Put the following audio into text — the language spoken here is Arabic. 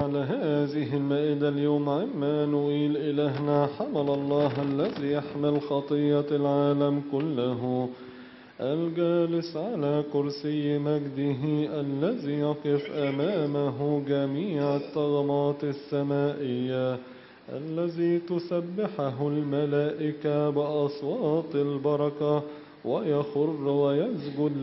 على هذه المائدة اليوم عمانوئيل إلهنا حمل الله الذي يحمل خطية العالم كله، الجالس على كرسي مجده، الذي يقف أمامه جميع الطغمات السمائية، الذي تسبحه الملائكة بأصوات البركة ويخر ويسجد